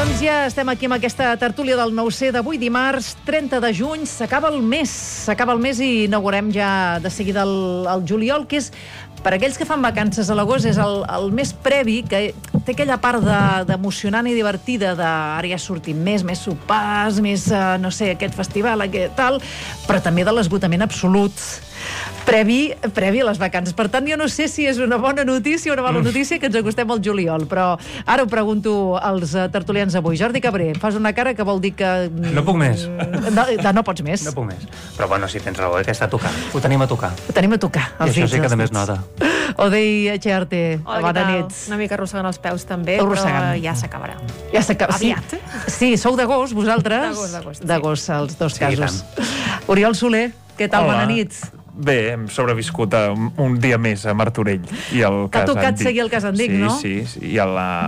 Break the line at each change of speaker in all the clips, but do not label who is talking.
Doncs ja estem aquí amb aquesta tertúlia del 9C d'avui, dimarts 30 de juny. S'acaba el mes i inaugurem ja de seguida el juliol, que és, per aquells que fan vacances a l'agost, és el mes previ, que té aquella part d'emocionant i divertida, ara ja sortim més sopars, més, no sé, aquest festival, aquest tal, però també de l'esgotament absolut previ a les vacances. Per tant, jo no sé si és una bona notícia o una mala notícia que ens acostem al juliol, però ara ho pregunto als tertulians avui. Jordi Cabré, fas una cara que vol dir que...
No puc més.
No pots més.
No puc més. Però bueno, sí, tens raó, que està tocant. Ho tenim a tocar.
Ho tenim a tocar.
I això sí que també es nota.
Odei Echarte, bona nit.
Una mica arrossegant els peus també,
arrossegant.
però ja s'acabarà.
Ja s'acaba.
Aviat.
Sí, sou d'agost, vosaltres? D'agost, els dos casos. Oriol Soler, què tal? Bona nit.
Bé, hem sobreviscut un dia més a Martorell.
T'ha tocat seguir el cas Andic, no?
Sí, i a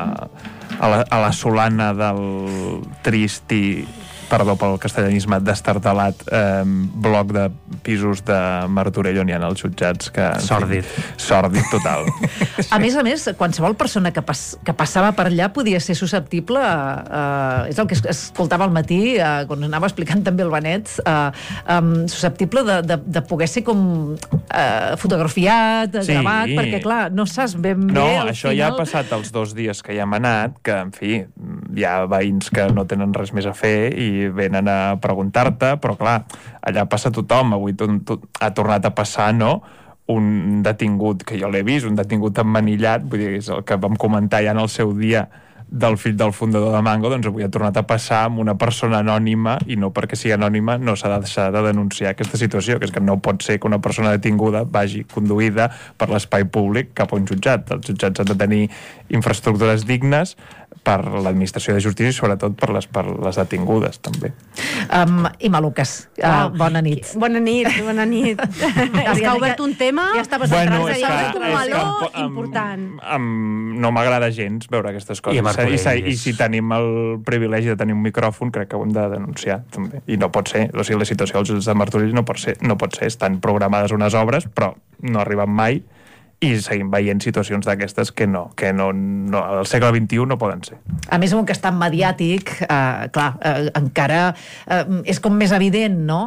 la solana del trist i, perdó pel castellanisme, destartalat bloc de pisos de Martorell on hi ha els jutjats que... Sòrdid total.
A més, qualsevol persona que passava per allà podia ser susceptible, és el que escoltava al matí, quan anava explicant també el Benet, susceptible de poder ser com fotografiat, gravat, perquè clar, no saps ben bé al final...
No, això ja ha passat els 2 dies que hi hem anat, que en fi, hi ha veïns que no tenen res més a fer i venen a preguntar-te, però clar, allà passa tothom. Avui ha tornat a passar, no?, un detingut, que jo l'he vist, un detingut emmanillat, vull dir, és el que vam comentar ja en el seu dia del fill del fundador de Mango, doncs avui ha tornat a passar amb una persona anònima, i no perquè sigui anònima no s'ha de deixar de denunciar aquesta situació, que és que no pot ser que una persona detinguda vagi conduïda per l'espai públic cap a un jutjat. Els jutjats han de tenir infraestructures dignes per l'administració de justícia i sobretot per les detingudes, també.
I Maluques, bona nit.
Bona nit. És que ha obert un tema...
Ja estaves entrant,
ha obert un meló important.
No m'agrada gens veure aquestes coses. I si tenim el privilegi de tenir un micròfon, crec que ho hem de denunciar, també. I no pot ser, o sigui, la situació dels jutjats de Martorell no pot ser. Estan programades unes obres, però no arriben mai, i seguim veient situacions d'aquestes que no, al segle XXI no poden ser.
A més, un que és tan mediàtic, encara és com més evident, no?,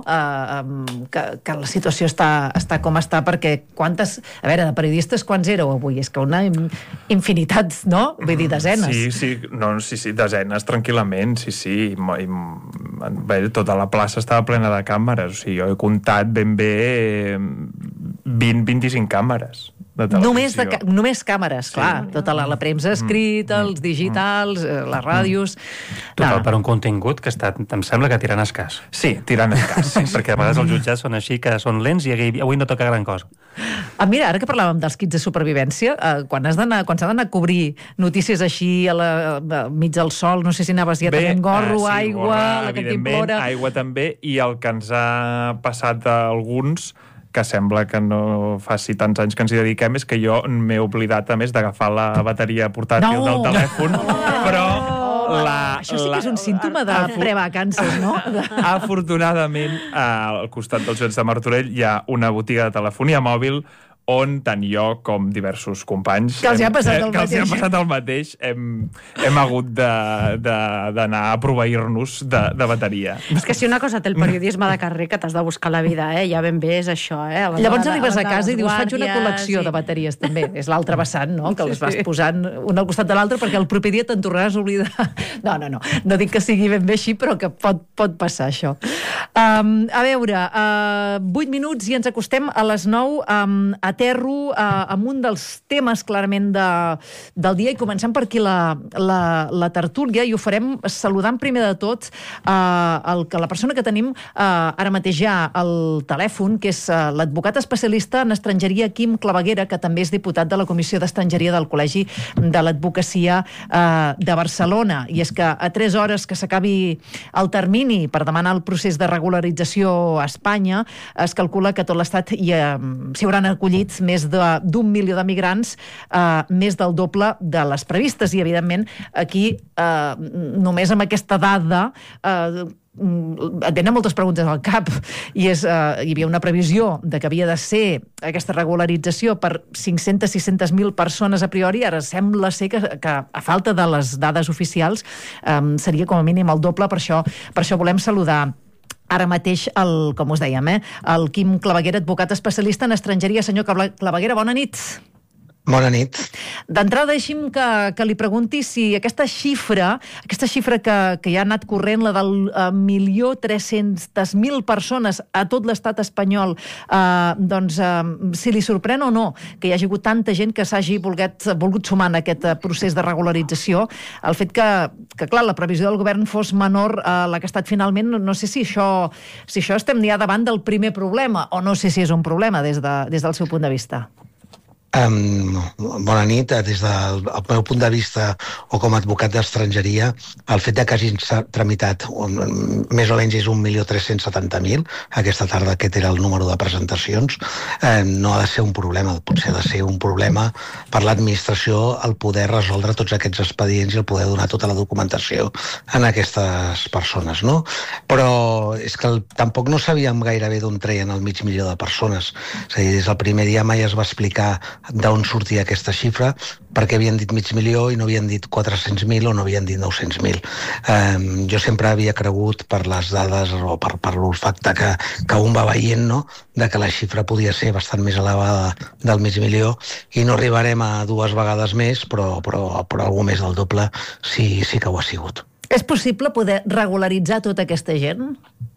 que la situació està com està, perquè de periodistes quants éreu avui? És que una infinitat, no? Vull dir, desenes.
Sí, desenes, tranquil·lament, sí. Bé, tota la plaça estava plena de càmeres, o sigui, jo he comptat ben bé 20-25 càmeres. Només càmeres, clar. Tota la premsa escrita, els digitals, les ràdios...
Total, per un contingut que em sembla que tirant escàs.
Sí, tirant escàs.
Perquè a vegades els jutjats són així, que són lents i avui no toca gran cosa.
Mira, ara que parlàvem dels kits de supervivència, quan s'ha d'anar a cobrir notícies així mig del sol, no sé si anaves ja tenint gorro, aigua, la que t'implora...
Aigua també, i el que ens ha passat a alguns, que sembla que no faci tants anys que ens hi dediquem, és que jo m'he oblidat, a més, d'agafar la bateria portàtil del telèfon, però...
Això sí que és un símptoma de prevacances, no?
Afortunadament, al costat dels jutjats de Martorell hi ha una botiga de telefonia mòbil on tant jo com diversos companys
que els hi ha passat
el mateix hem hagut d'anar a proveir-nos de bateria.
És que si una cosa té el periodisme de carrer, que t'has de buscar la vida, ja ben bé és això.
Llavors arribes a casa i dius, faig una col·lecció de bateries també. És l'altre vessant, no?, que les vas posant un al costat de l'altre perquè el proper dia te'n tornaràs a oblidar. No dic que sigui ben bé així, però que pot passar això. A veure, 8 minuts i ens acostem a les 9. Aterro amb un dels temes clarament del dia, i comencem per aquí la tertúlia, i ho farem saludant primer de tot la persona que tenim ara mateix ja al telèfon, que és l'advocat especialista en estrangeria Quim Claveguera, que també és diputat de la Comissió d'Estrangeria del Col·legi de l'Advocacia de Barcelona. I és que a 3 hores que s'acabi el termini per demanar el procés de regularització a Espanya, es calcula que tot l'Estat s'hi hauran acollit més d'1 milió de migrants, més del doble de les previstes. I, evidentment, aquí, només amb aquesta dada, et venen moltes preguntes al cap, i hi havia una previsió de que havia de ser aquesta regularització per 500-600.000 persones a priori, ara sembla ser que a falta de les dades oficials seria com a mínim el doble. Per això volem saludar ara mateix, com us dèiem, el Quim Claveguera, advocat especialista en estrangeria. Senyor Claveguera, bona nit.
Bona nit.
D'entrada, deixi'm que li pregunti si aquesta xifra que ja ha anat corrent, la del 1.300.000 persones a tot l'estat espanyol, si li sorprèn o no que hi hagi hagut tanta gent que s'hagi volgut sumar en aquest procés de regularització. El fet que clar, la previsió del govern fos menor a la que ha estat finalment, no sé si això estem ja davant del primer problema, o no sé si és un problema des del seu punt de vista.
Bona nit. Des del meu punt de vista, o com a advocat d'estrangeria, el fet que hagin tramitat més o menys és 1.370.000, aquesta tarda aquest era el número de presentacions, no ha de ser un problema, potser ha de ser un problema per l'administració el poder resoldre tots aquests expedients i el poder donar tota la documentació a aquestes persones, no? Però és que tampoc no sabíem gairebé d'on treien el 500.000 de persones. És a dir, des del primer dia mai es va explicar d'on sortia aquesta xifra, perquè havien dit 500.000 i no havien dit 400.000 o no havien dit 900.000. Jo sempre havia cregut per les dades o per l'olfacte que un va veient, no?, de que la xifra podia ser bastant més elevada del 500.000 i no arribarem a 2 vegades més, però algú més del doble sí que ho ha sigut.
És possible poder regularitzar tota aquesta gent?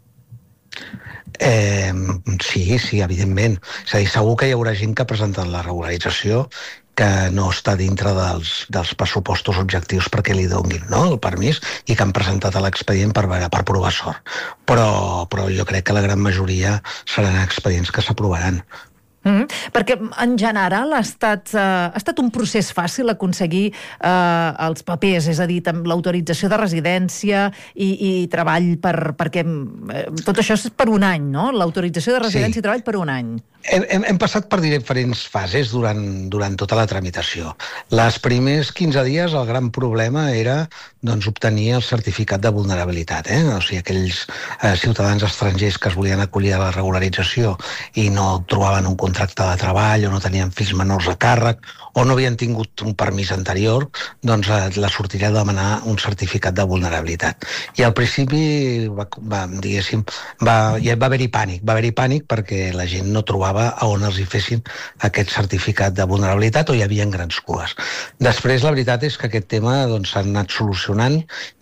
Sí, evidentment. És a dir, segur que hi haurà gent que ha presentat la regularització que no està dintre dels pressupostos objectius perquè li donguin, no?, el permís, i que han presentat l'expedient per provar sort. Però jo crec que la gran majoria seran expedients que s'aprovaran.
Perquè en general ha estat un procés fàcil aconseguir els papers, és a dir, l'autorització de residència i treball, perquè tot això és per un any, no? L'autorització de residència i treball per un any.
Hem passat per diferents fases durant tota la tramitació. Les primers 15 dies el gran problema era obtenir el certificat de vulnerabilitat. O sigui, aquells ciutadans estrangers que es volien acollir a la regularització i no trobaven un contracte de treball o no tenien fills menors a càrrec o no havien tingut un permís anterior, doncs la sortirà a demanar un certificat de vulnerabilitat. I al principi va haver-hi pànic perquè la gent no trobava a on els hi fessin aquest certificat de vulnerabilitat o hi havia grans cues. Després, la veritat és que aquest tema s'ha anat solucionant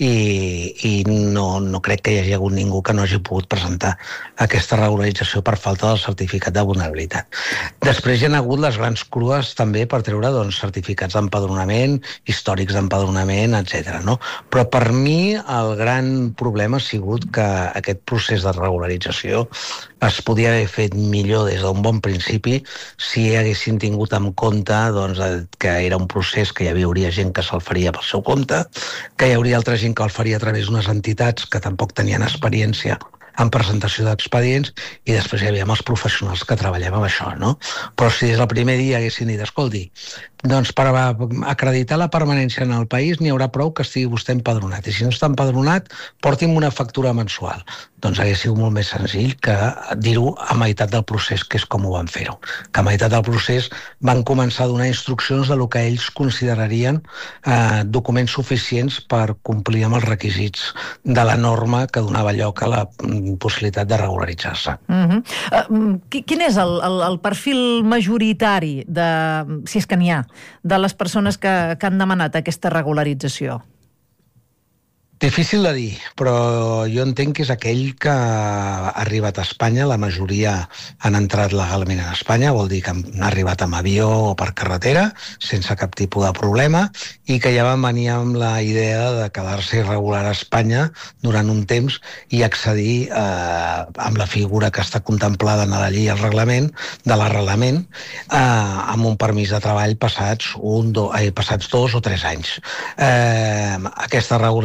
i no crec que hi hagi hagut ningú que no hagi pogut presentar aquesta regularització per falta del certificat de vulnerabilitat. Després hi ha hagut les grans crues també per treure certificats d'empadronament, històrics d'empadronament, etc. Però per mi el gran problema ha sigut que aquest procés de regularització es podia haver fet millor des d'un bon principi si haguessin tingut en compte que era un procés que hi hauria gent que se'l faria pel seu compte, que hi hauria altra gent que el faria a través d'unes entitats que tampoc tenien experiència en presentació d'expedients, i després hi havia els professionals que treballem amb això, no? Però si des del primer dia haguessin dit, escolti, doncs per acreditar la permanència en el país n'hi haurà prou que estigui vostè empadronat, i si no està empadronat, porti'm una factura mensual. Doncs hagués sigut molt més senzill que dir-ho a meitat del procés, que és com ho van fer-ho. Que a meitat del procés van començar a donar instruccions de lo que ells considerarien documents suficients per complir amb els requisits de la norma que donava lloc a la possibilitat de regularitzar-se.
Quin és el perfil majoritari, si és que n'hi ha, de les persones que han demanat aquesta regularització?
Difícil de dir, però jo entenc que és aquell que ha arribat a Espanya, la majoria han entrat legalment a Espanya, vol dir que han arribat amb avió o per carretera, sense cap tipus de problema, i que ja van venir amb la idea de quedar-se irregular a Espanya durant un temps i accedir amb la figura que està contemplada en la llei i el reglament, de l'arrelament, amb un permís de treball passats 2 o 3 anys. Aquesta regularització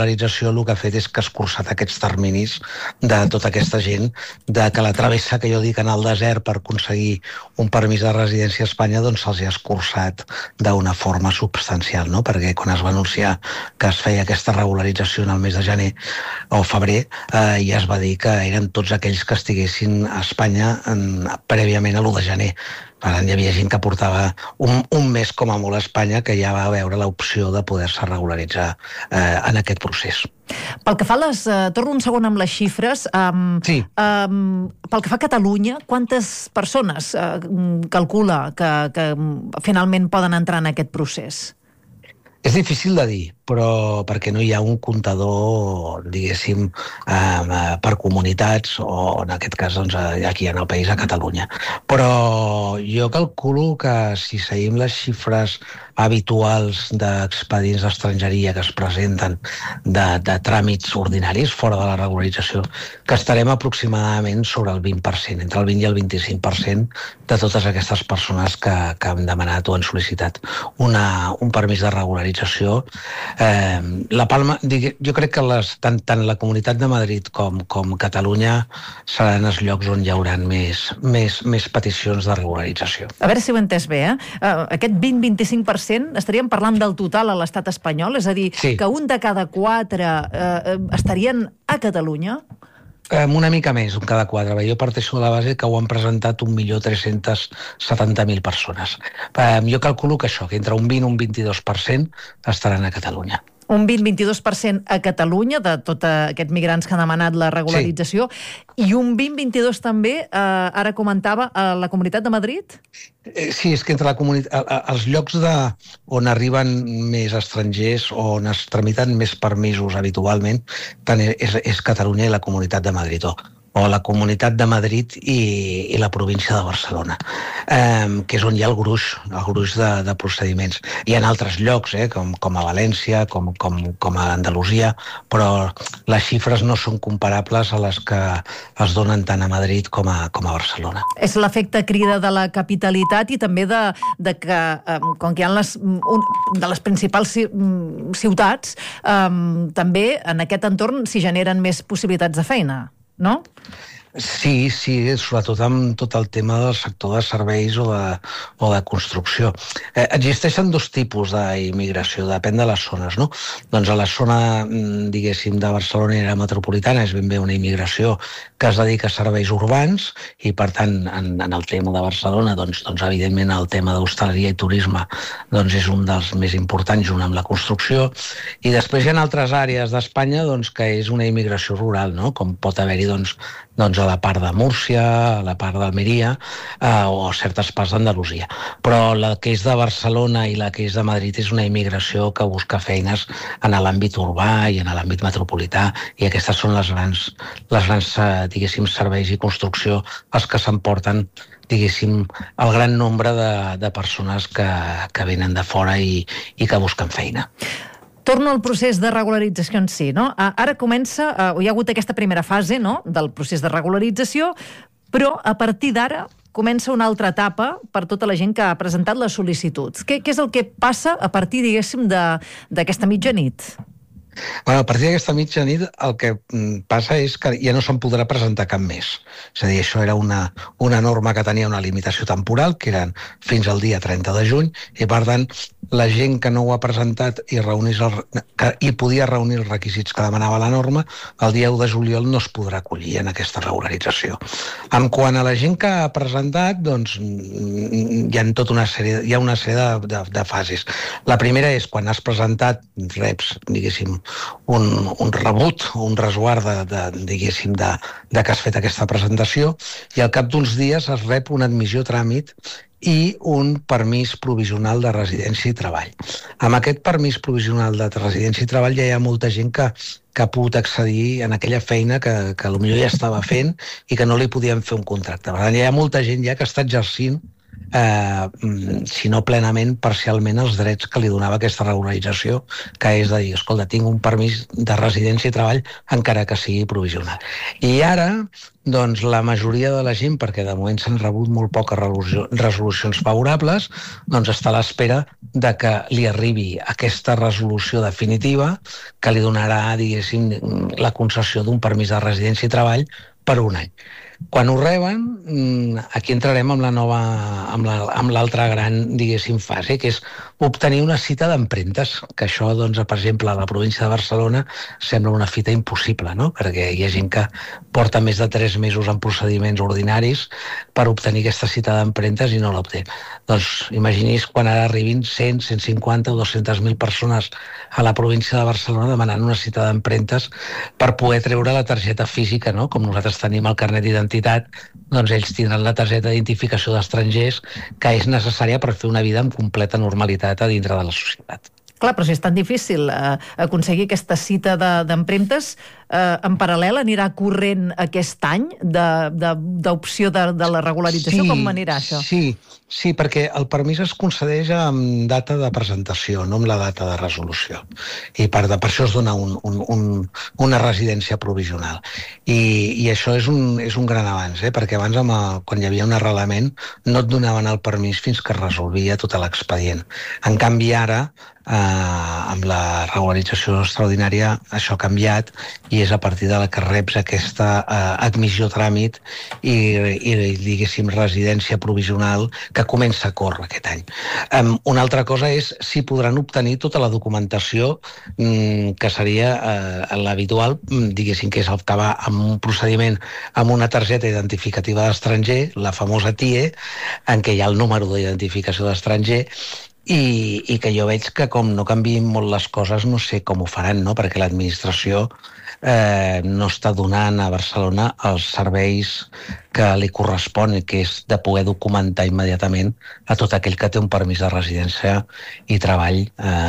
regularització el que ha fet és que ha escurçat aquests terminis de tota aquesta gent, de que la travessa que jo dic en el desert per aconseguir un permís de residència a Espanya, doncs se'ls ha escurçat d'una forma substancial, no? Perquè quan es va anunciar que es feia aquesta regularització en el mes de gener o febrer, ja es va dir que eren tots aquells que estiguessin a Espanya prèviament a l'1 de gener. Per tant, hi havia gent que portava un mes com a molt a Espanya que ja va veure l'opció de poder-se regularitzar en aquest procés.
Pel que fa a les... torno un segon amb les xifres.
Sí.
Pel que fa a Catalunya, quantes persones calcula que finalment poden entrar en aquest procés?
És difícil de dir, però perquè no hi ha un comptador, diguéssim, per comunitats, o en aquest cas doncs, aquí en el país, a Catalunya. Però jo calculo que si seguim les xifres habituals d'expedients d'estrangeria que es presenten de tràmits ordinaris fora de la regularització, que estarem aproximadament sobre el 20%, entre el 20 i el 25% de totes aquestes persones que han demanat o han sol·licitat un permís de regularització. La Palma, jo crec que tant la Comunitat de Madrid com Catalunya seran els llocs on hi haurà més peticions de regularització.
A veure si ho he entès bé, aquest 20-25% estaríem parlant del total a l'estat espanyol? És a dir, sí, que un de cada 4 estarien a Catalunya?
Una mica més, un cada 4. Jo parteixo de la base que ho han presentat 1.370.000 persones. Jo calculo que això, que entre un 20 i un 22% estaran a Catalunya.
Un 20-22% a Catalunya, de tots aquests migrants que han demanat la regularització, sí, i un 20-22% també, ara comentava, a la Comunitat de Madrid?
Sí, és que entre els llocs on arriben més estrangers o on es tramiten més permisos habitualment, tant és Catalunya i la Comunitat de Madrid, o la Comunitat de Madrid i la província de Barcelona, que és on hi ha el gruix de procediments. Hi ha altres llocs, com a València, com a Andalusia, però les xifres no són comparables a les que es donen tant a Madrid com a Barcelona.
És l'efecte crida de la capitalitat i també de que, com que hi ha de les principals ciutats, també en aquest entorn s'hi generen més possibilitats de feina, no?
Sí, sobretot amb tot el tema del sector de serveis o de construcció. Existeixen dos tipus d'immigració, depèn de les zones, no? Doncs a la zona, diguéssim, de Barcelona i la metropolitana és ben bé una immigració que es dedica a serveis urbans i, per tant, en el tema de Barcelona, doncs evidentment el tema d'hostaleria i turisme és un dels més importants junt amb la construcció. I després hi ha altres àrees d'Espanya que és una immigració rural, no? Com pot haver-hi a la part de Múrcia, a la part d'Almeria o a certes parts d'Andalusia. Però la que és de Barcelona i la que és de Madrid és una immigració que busca feines en l'àmbit urbà i en l'àmbit metropolità, i aquestes són les grans diguéssim, serveis i construcció els que s'emporten, diguéssim, el gran nombre de persones que venen de fora i que busquen feina.
Torno al procés de regularització en si, no? Ara comença, hi ha hagut aquesta primera fase, no?, del procés de regularització, però a partir d'ara comença una altra etapa per tota la gent que ha presentat les sol·licituds. Què és el que passa a partir, diguéssim, d'aquesta mitjanit?
A partir d'aquesta mitjanit el que passa és que ja no se'n podrà presentar cap més. És a dir, això era una norma que tenia una limitació temporal, que eren fins al dia 30 de juny, i per tant la gent que no ho ha presentat i podia reunir els requisits que demanava la norma, el dia 1 de juliol no es podrà acollir en aquesta regularització. En quant a la gent que ha presentat, doncs hi ha una sèrie de fases. La primera és quan has presentat, reps, diguéssim, un rebut o un resguard diguéssim, de que has fet aquesta presentació, i al cap d'uns dies es rep una admissió a tràmit i un permís provisional de residència i treball. Amb aquest permís provisional de residència i treball ja hi ha molta gent que ha pogut accedir en aquella feina que potser ja estava fent i que no li podien fer un contracte. Per tant, hi ha molta gent ja que està exercint si no plenament, parcialment els drets que li donava aquesta regularització, que és de dir, escolta, tinc un permís de residència i treball encara que sigui provisional. I ara, doncs, la majoria de la gent, perquè de moment s'han rebut molt poques resolucions favorables, doncs està a l'espera de que li arribi aquesta resolució definitiva que li donarà, diguéssim, la concessió d'un permís de residència i treball per un any. Quan ho reben, aquí entrarem amb l'altra gran, diguéssim, fase, que és obtenir una cita d'empremtes, que això, doncs, per exemple, a la província de Barcelona sembla una fita impossible, no? Perquè hi ha gent que porta més de 3 mesos en procediments ordinaris per obtenir aquesta cita d'empremtes i no l'obté. Doncs imagini's quan ara arribin 100, 150 o 200.000 persones a la província de Barcelona demanant una cita d'empremtes per poder treure la targeta física, no? Com nosaltres tenim el carnet d'identitat, doncs ells tindran la targeta d'identificació d'estrangers que és necessària per fer una vida amb completa normalitat a dintre de la societat.
Clar, però si és tan difícil aconseguir aquesta cita d'empremtes, en paral·lel anirà corrent aquest any d'opció de la regularització? Sí, com anirà això?
Sí, perquè el permís es concedeix amb data de presentació, no amb la data de resolució. I per això es dona una residència provisional. I això és un gran avanç, perquè abans, quan hi havia un arrelament, no et donaven el permís fins que es resolvia tot l'expedient. En canvi, ara, amb la regularització extraordinària, això ha canviat i és a partir de la que reps aquesta admissió a tràmit i diguéssim, residència provisional que comença a córrer aquest any. Una altra cosa és si podran obtenir tota la documentació que seria l'habitual, diguéssim, que és el que va amb un procediment amb una targeta identificativa d'estranger, la famosa TIE, en què hi ha el número d'identificació d'estranger, i que jo veig que com no canviïn molt les coses no sé com ho faran, no? Perquè l'administració no està donant a Barcelona els serveis que li correspon, que és de poder documentar immediatament a tot aquell que té un permís de residència i treball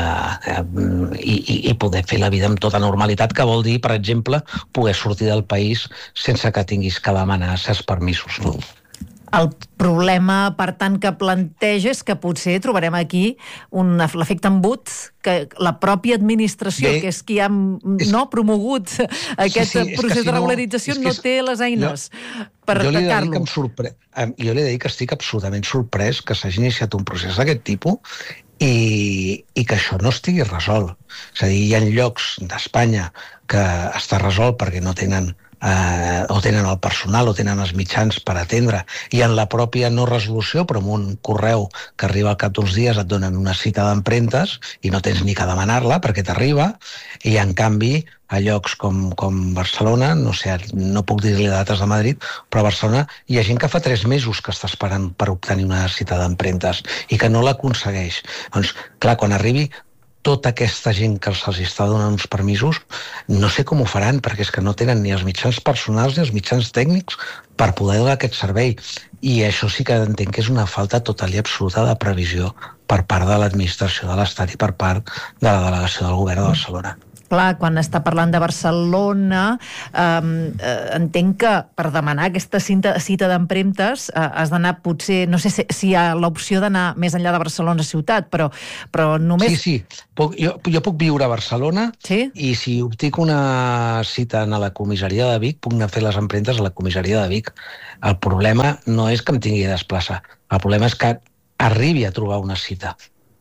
i poder fer la vida amb tota normalitat, que vol dir, per exemple, poder sortir del país sense que tinguis que demanar certs permisos, no?
El problema, per tant, que planteja és que potser trobarem aquí l'efecte embut, que la pròpia administració, que és qui ha promogut aquest procés de regularització, no té les eines per atacar-lo.
Jo li he de dir que estic absolutament sorprès que s'hagi iniciat un procés d'aquest tipus i que això no estigui resolt. És a dir, hi ha llocs d'Espanya que està resolt perquè no tenen o tenen el personal o tenen els mitjans per atendre, i en la pròpia no resolució, però amb un correu que arriba al cap d'uns dies et donen una cita d'empremtes i no tens ni que demanar-la perquè t'arriba, i en canvi a llocs com Barcelona, no sé, no puc dir-li dates de Madrid, però a Barcelona hi ha gent que fa 3 mesos que està esperant per obtenir una cita d'empremtes i que no l'aconsegueix. Doncs, clar, quan arribi tota aquesta gent que se'ls està donant uns permisos, no sé com ho faran, perquè és que no tenen ni els mitjans personals ni els mitjans tècnics per poder donar aquest servei. I això sí que entenc que és una falta total i absoluta de previsió per part de l'administració de l'Estat i per part de la delegació del govern de Barcelona.
Clar, quan està parlant de Barcelona, entenc que per demanar aquesta cita d'empremtes has d'anar potser, no sé si hi ha l'opció d'anar més enllà de Barcelona ciutat, però només...
Sí. Jo puc viure a Barcelona, sí? I si obtinc una cita a la comissaria de Vic, puc anar a fer les empremtes a la comissaria de Vic. El problema no és que em tingui de desplaçar, el problema és que arribi a trobar una cita.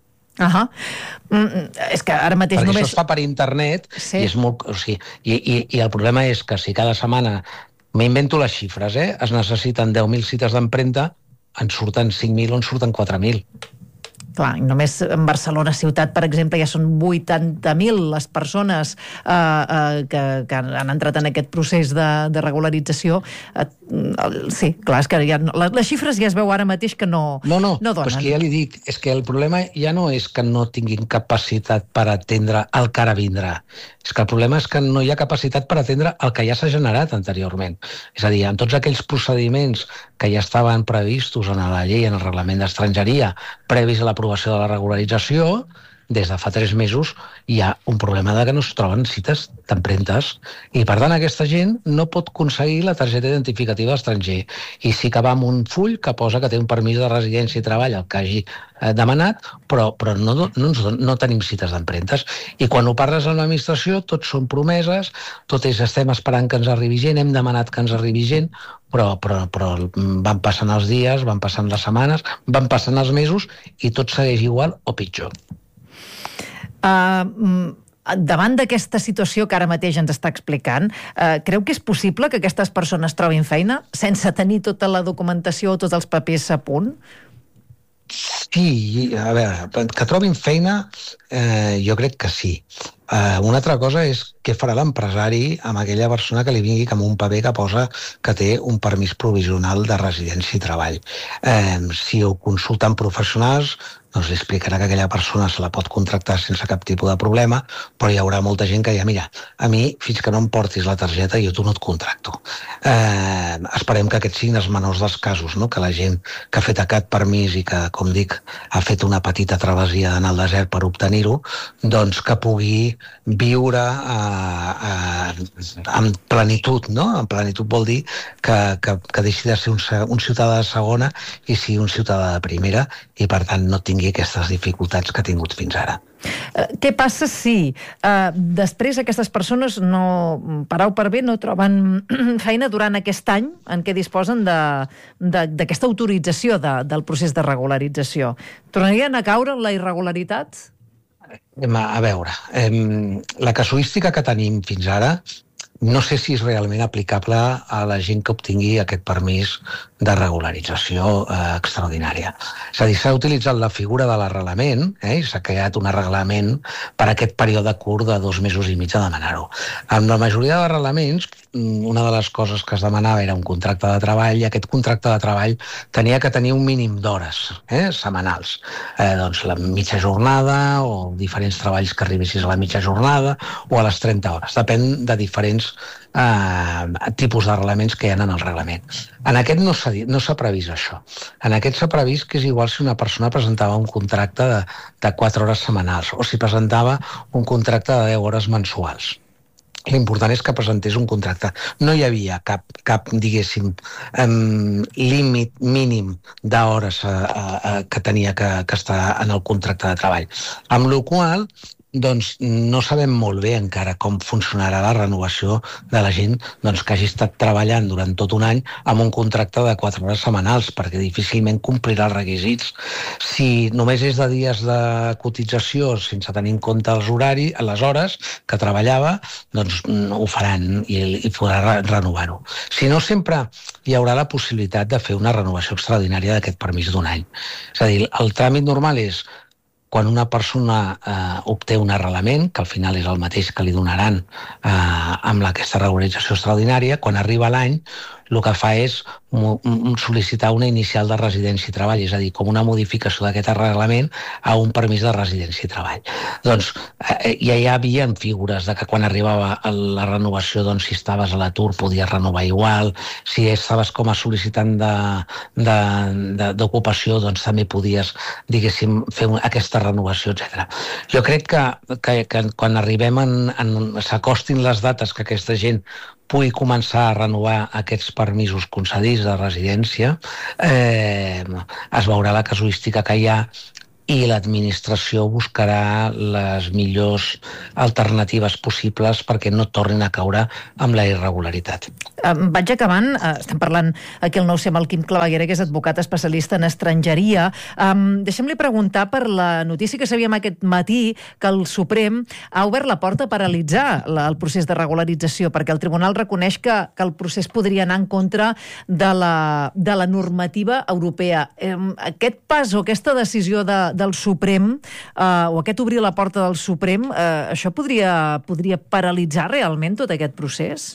És que ara mateix
perquè
només...
això es fa per internet, sí. I és molt... O sigui, i el problema és que si cada setmana, m'invento les xifres, es necessiten 10.000 cites d'empremta, en surten 5.000 o en surten 4.000.
Clar, només en Barcelona ciutat, per exemple, ja són 80.000 les persones que han entrat en aquest procés de regularització. Sí, clar, és que les xifres ja es veu ara mateix que no donen.
No, és que ja li dic, és que el problema ja no és que no tinguin capacitat per atendre el que ara vindrà. És que el problema és que no hi ha capacitat per atendre el que ja s'ha generat anteriorment. És a dir, en tots aquells procediments que ja estaven previstos en la llei, en el reglament d'estrangeria, previs a l'aprovació de la regularització, des de fa 3 mesos hi ha un problema de que no es troben cites d'empremtes i, per tant, aquesta gent no pot aconseguir la targeta identificativa estranger i sí que va amb un full que posa que té un permís de residència i treball, el que hagi demanat, però no tenim cites d'empremtes. I quan ho parles amb l'administració, tot són promeses, tot és estem esperant que ens arribi gent, hem demanat que ens arribi gent, però van passant els dies, van passant les setmanes, van passant els mesos i tot segueix igual o pitjor.
Davant d'aquesta situació que ara mateix ens està explicant, creu que és possible que aquestes persones trobin feina sense tenir tota la documentació o tots els papers a punt?
Sí, a veure, que trobin feina jo crec que sí. Una altra cosa és què farà l'empresari amb aquella persona que li vingui amb un paper que posa que té un permís provisional de residència i treball. Si ho consulten professionals, doncs li explicarà que aquella persona se la pot contractar sense cap tipus de problema, però hi haurà molta gent que dirà, mira, a mi, fins que no em portis la targeta, jo tu no et contracto. Esperem que aquests siguin els menors dels casos, no? Que la gent que ha fet aquest permís i que, com dic, ha fet una petita travessia d'anar al desert per obtenir-ho, doncs que pugui viure amb plenitud, no? En plenitud vol dir que deixi de ser un ciutadà de segona i sigui un ciutadà de primera i, per tant, no tingui aquestes dificultats que ha tingut fins ara.
Què passa si després aquestes persones per A o per B no troben feina durant aquest any en què disposen d'aquesta autorització del procés de regularització? Tornarien a caure en la irregularitat?
A veure, la casuística que tenim fins ara no sé si és realment aplicable a la gent que obtingui aquest permís de regularització extraordinària. És a dir, s'ha utilitzat la figura de l'arrelament, i s'ha creat un arreglament per a aquest període curt de 2 mesos i mig a demanar-ho. Amb la majoria d'arrelaments, una de les coses que es demanava era un contracte de treball, i aquest contracte de treball tenia que tenir un mínim d'hores setmanals. Doncs la mitja jornada o diferents treballs que arribessis a la mitja jornada o a les 30 hores. Depèn de diferents tipus d'arrelaments que hi ha en el reglament. En aquest no s'ha previst això. En aquest s'ha previst que és igual si una persona presentava un contracte de 4 hores setmanals o si presentava un contracte de 10 hores mensuals. L'important és que presentés un contracte. No hi havia cap diguéssim, límit mínim d'hores que tenia que estar en el contracte de treball. Amb la qual cosa, doncs no sabem molt bé encara com funcionarà la renovació de la gent que hagi estat treballant durant tot un any amb un contracte de 4 hores setmanals, perquè difícilment complirà els requisits. Si només és de dies de cotització sense tenir en compte els horaris, les hores que treballava, doncs ho faran i podrà renovar-ho. Si no, sempre hi haurà la possibilitat de fer una renovació extraordinària d'aquest permís d'un any. És a dir, el tràmit normal és quan una persona obté un arrelament, que al final és el mateix que li donaran amb aquesta regularització extraordinària, quan arriba l'any, el que fa és sol·licitar una inicial de residència i treball, és a dir, com una modificació d'aquest arreglament a un permís de residència i treball. Doncs ja hi havia figures de que quan arribava la renovació, doncs si estaves a l'atur podies renovar igual, si estaves com a sol·licitant d'ocupació, doncs també podies, diguéssim, fer aquesta renovació, etc. Jo crec que quan arribem s'acostin les dates que aquesta gent pugui començar a renovar aquests permisos concedits de residència, es veurà la casuística que hi ha i l'administració buscarà les millors alternatives possibles perquè no tornin a caure amb la irregularitat.
Vaig acabant. Estem parlant aquí al 9C amb el Quim Claveguera, que és advocat especialista en estrangeria. Deixem-li preguntar per la notícia que sabíem aquest matí que el Suprem ha obert la porta a paralitzar el procés de regularització, perquè el Tribunal reconeix que el procés podria anar en contra de la normativa europea. Aquest pas o aquesta decisió del Suprem, o aquest obrir la porta del Suprem, això podria paralitzar realment tot aquest procés?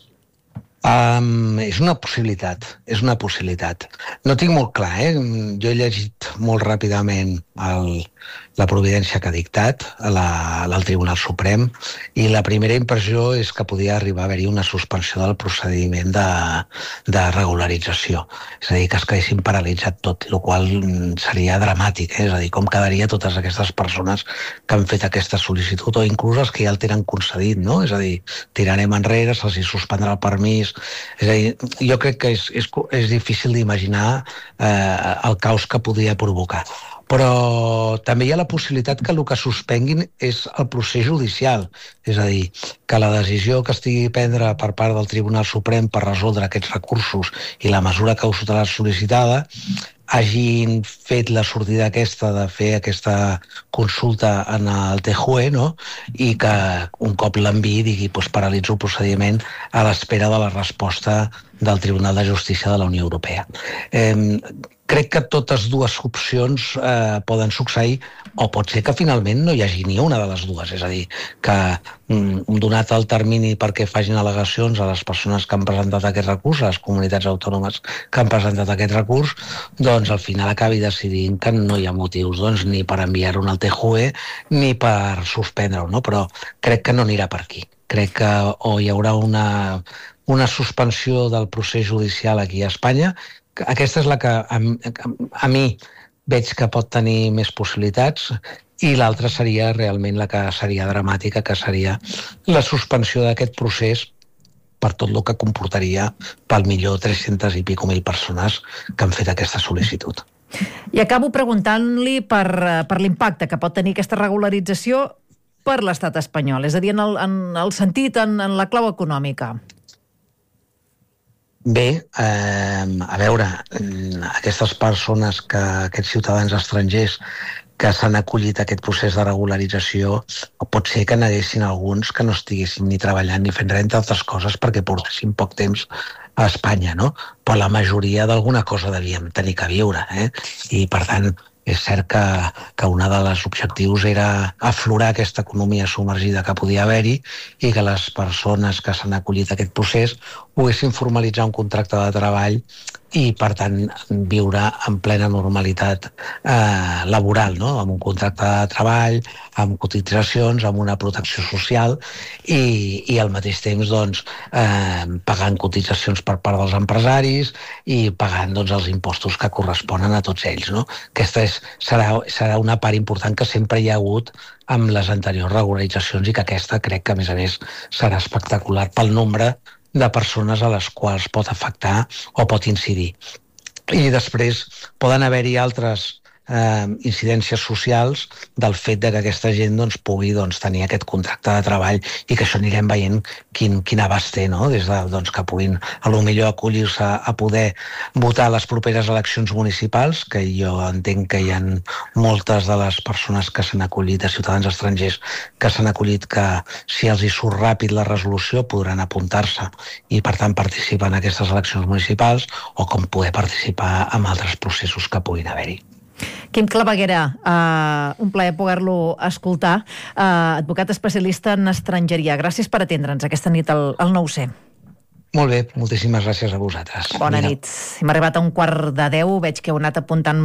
És una possibilitat, No tinc molt clar, Jo he llegit molt ràpidament la providència que ha dictat el Tribunal Suprem, i la primera impressió és que podia arribar a haver-hi una suspensió del procediment de regularització. És a dir, que es quedessin paralitzat tot, el qual seria dramàtic, És a dir, com quedaria totes aquestes persones que han fet aquesta sol·licitud, o inclús els que ja el tenen concedit, no? És a dir, tirarem enrere, se'ls suspendrà el permís. És a dir, jo crec que és difícil d'imaginar el caos que podria provocar. Però també hi ha la possibilitat que el que suspenguin és el procés judicial, és a dir, que la decisió que estigui prendre per part del Tribunal Suprem per resoldre aquests recursos i la mesura cautelar sol·licitada hagin fet la sortida aquesta de fer aquesta consulta en el TJUE, no? I que un cop l'enviï digui paralitzo el procediment a l'espera de la resposta del Tribunal de Justícia de la Unió Europea. Crec que totes dues opcions poden succeir, o pot ser que finalment no hi hagi ni una de les dues, és a dir, que donat el termini perquè facin al·legacions a les persones que han presentat aquest recurs, a les comunitats autònomes que han presentat aquest recurs, doncs al final acabi decidint que no hi ha motius ni per enviar-ho al TJUE ni per suspendre-ho, no? Però crec que no anirà per aquí. Crec que o hi haurà una suspensió del procés judicial aquí a Espanya. Aquesta és la que a mi veig que pot tenir més possibilitats, i l'altra seria realment la que seria dramàtica, que seria la suspensió d'aquest procés per tot el que comportaria pel millor 300 i pico mil persones que han fet aquesta sol·licitud.
I acabo preguntant-li per l'impacte que pot tenir aquesta regularització per l'estat espanyol, és a dir, en el sentit, en la clau econòmica.
Bé, a veure, aquestes persones, aquests ciutadans estrangers que s'han acollit a aquest procés de regularització, pot ser que n'haguessin alguns que no estiguessin ni treballant ni fent res, entre altres coses, perquè portessin poc temps a Espanya, no? Però la majoria d'alguna cosa devíem tenir que viure, I, per tant, és cert que un dels objectius era aflorar aquesta economia submergida que podia haver-hi i que les persones que s'han acollit a aquest procés poguessin formalitzar un contracte de treball i, per tant, viure en plena normalitat laboral, no? Amb un contracte de treball, amb cotitzacions, amb una protecció social i al mateix temps pagant cotitzacions per part dels empresaris i pagant els impostos que corresponen a tots ells, no? Aquesta serà una part important que sempre hi ha hagut amb les anteriors regularitzacions i que aquesta crec que, a més, serà espectacular pel nombre de persones a les quals pot afectar o pot incidir. I després poden haver-hi altres incidències socials del fet que aquesta gent pugui tenir aquest contracte de treball i que això anirem veient quin abast té, no? Des de que puguin potser acollir-se a poder votar a les properes eleccions municipals, que jo entenc que hi ha moltes de les persones que s'han acollit, de ciutadans estrangers que s'han acollit, que si els hi surt ràpid la resolució podran apuntar-se i per tant participar en aquestes eleccions municipals, o com poder participar en altres processos que puguin haver-hi.
Quim Claveguera, un plaer poder-lo escoltar, advocat especialista en estrangeria. Gràcies per atendre'ns aquesta nit al 9C.
Molt bé, moltíssimes gràcies a vosaltres.
Bona nit. Hem arribat a 9:45, veig que heu anat apuntant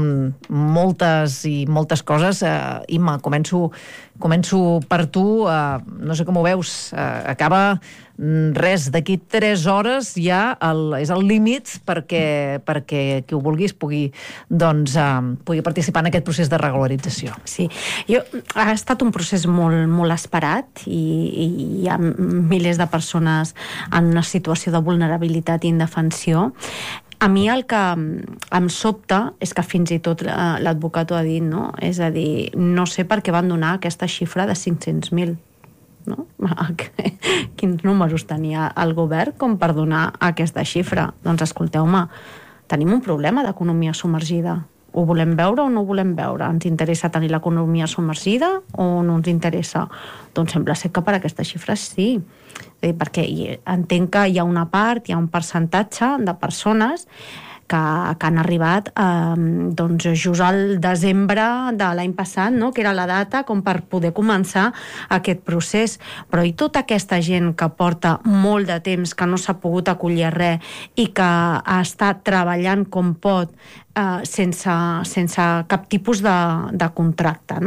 moltes coses. Imma, començo per tu. No sé com ho veus, acaba res, d'aquí 3 hores ja és el límit perquè qui ho vulguis pugui participar en aquest procés de regularització.
Sí, ha estat un procés molt, molt esperat i hi ha milers de persones en una situació de vulnerabilitat i indefensió. A mi el que em sobta és que fins i tot l'advocat ho ha dit, no? És a dir, no sé per què van donar aquesta xifra de 500.000. No? Quins números tenia el govern com per donar aquesta xifra? Doncs escolteu-me, tenim un problema d'economia submergida. Ho volem veure o no ho volem veure? Ens interessa tenir l'economia submergida o no ens interessa? Doncs sembla ser que per aquesta xifra sí, perquè entenc que hi ha una part, hi ha un percentatge de persones que han arribat just al desembre de l'any passat, no? Que era la data com per poder començar aquest procés. Però i tota aquesta gent que porta molt de temps, que no s'ha pogut acollir a res i que ha estat treballant com pot sense cap tipus de contracte, no?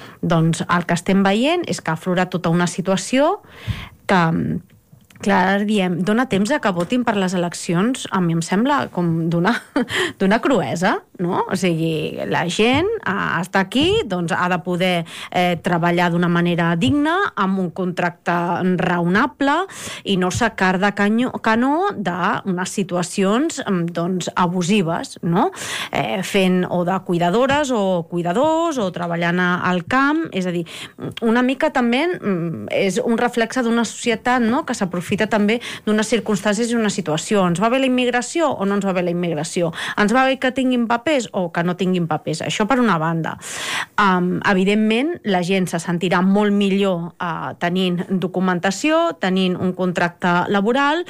Doncs el que estem veient és que ha aflorat tota una situació que... Clar, diem, dona temps a que votin per les eleccions, a mi em sembla com d'una cruesa, no? O sigui, la gent està aquí, doncs ha de poder treballar d'una manera digna, amb un contracte raonable, i no sacar de canó d'unes situacions doncs, abusives, no? Fent o de cuidadores o cuidadors, o treballant al camp, és a dir, una mica també és un reflexe d'una societat, no?, que s'aprofita també d'unes circumstàncies i unes situacions. Ens va bé la immigració o no ens va bé la immigració? Ens va bé que tinguin papers o que no tinguin papers? Això per una banda. Evidentment, la gent se sentirà molt millor tenint documentació, tenint un contracte laboral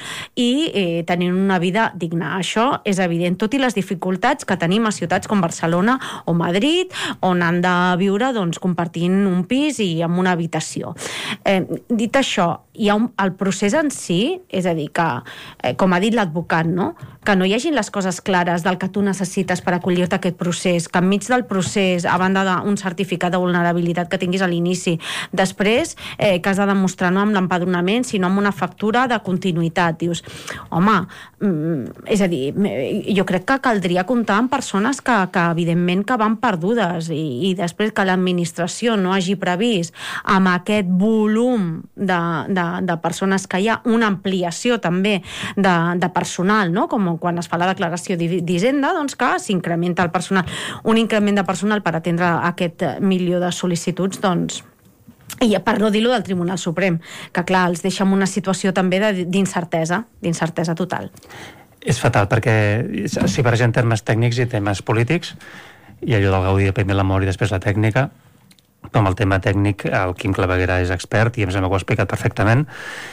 i tenint una vida digna. Això és evident, tot i les dificultats que tenim a ciutats com Barcelona o Madrid, on han de viure doncs, compartint un pis i amb una habitació. Dit això, hi ha el procés en si, és a dir, que, com ha dit l'advocat, no?, que no hi hagin les coses clares del que tu necessites per acollir-te a aquest procés, que enmig del procés, a banda d'un certificat de vulnerabilitat que tinguis a l'inici, després que has de demostrar no amb l'empadronament, sinó amb una factura de continuïtat. Dius, home, és a dir, jo crec que caldria comptar amb persones que evidentment que van perdudes i després que l'administració no hagi previst amb aquest volum de persones que hi ha una ampliació també de personal, no? Com quan es fa la declaració d'Hisenda, doncs que s'incrementa el personal. Un increment de personal per atendre aquest milió de sol·licituds, doncs, i per no dir-ho del Tribunal Suprem, que clar, els deixa en una situació també d'incertesa total.
És fatal, perquè si barregen termes tècnics i temes polítics, i allò del Gaudí, primer l'amor i després la tècnica, com el tema tècnic, el Quim Claveguera és expert i em sembla que ho ha explicat perfectament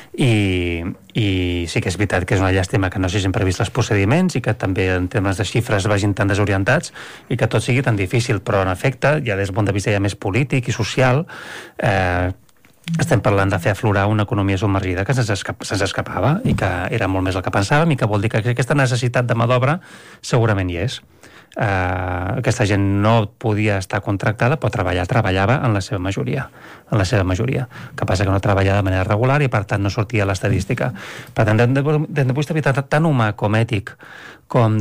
i sí que és veritat que és una llàstima que no s'hagin previst els procediments i que també en temes de xifres vagin tan desorientats i que tot sigui tan difícil, però en efecte, ja des del punt de vista ja més polític i social, estem parlant de fer aflorar una economia submergida que se'ns escapava i que era molt més el que pensàvem i que vol dir que aquesta necessitat de mà d'obra segurament hi és. Aquesta gent no podia estar contractada, però treballava en la seva majoria. Que passa que no treballava de manera regular i per tant no sortia a l'estadística. Per tant, des del punt de vista tant humà com ètic com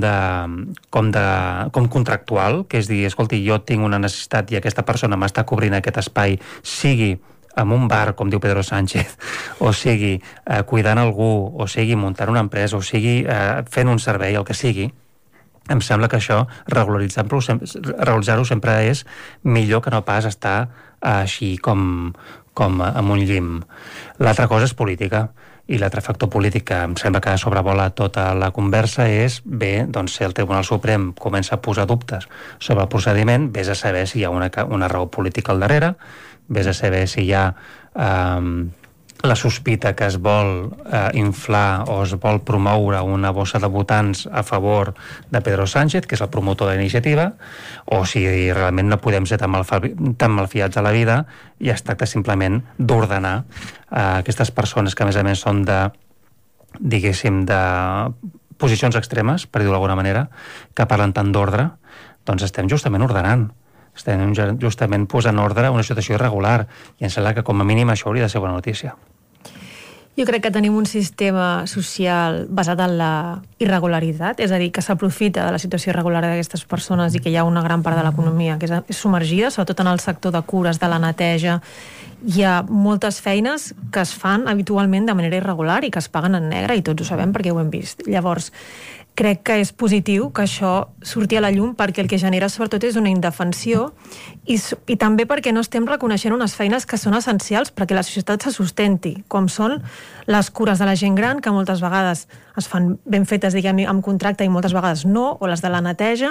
contractual, que és dir, escolti, jo tinc una necessitat i aquesta persona m'està cobrint aquest espai, sigui en un bar, com diu Pedro Sánchez, o sigui cuidant algú, o sigui muntant una empresa, o sigui fent un servei, el que sigui, em sembla que això, regularitzar-ho sempre és millor que no pas estar així com amb un llim. L'altra cosa és política, i l'altre factor polític que em sembla que sobrevola tota la conversa és, bé, doncs si el Tribunal Suprem comença a posar dubtes sobre el procediment, vés a saber si hi ha una raó política al darrere, vés a saber si hi ha la sospita que es vol inflar o es vol promoure una bossa de votants a favor de Pedro Sánchez, que és el promotor de la iniciativa, o si realment no podem ser tan malfiats a la vida i es tracta simplement d'ordenar aquestes persones que a més són de, diguéssim, de posicions extremes, per dir-ho d'alguna manera, que parlen tant d'ordre, doncs estem justament ordenant. Estem justament posant ordre a una situació irregular i em sembla que com a mínim això hauria de ser bona notícia.
Jo crec que tenim un sistema social basat en la irregularitat, és a dir, que s'aprofita de la situació irregular d'aquestes persones i que hi ha una gran part de l'economia que és submergida, sobretot en el sector de cures, de la neteja. Hi ha moltes feines que es fan habitualment de manera irregular i que es paguen en negre i tots ho sabem perquè ho hem vist. Llavors, crec que és positiu que això surti a la llum perquè el que genera sobretot és una indefensió i també perquè no estem reconeixent unes feines que són essencials perquè la societat se sustenti, com són les cures de la gent gran, que moltes vegades es fan ben fetes, diguem, amb contracte i moltes vegades no, o les de la neteja,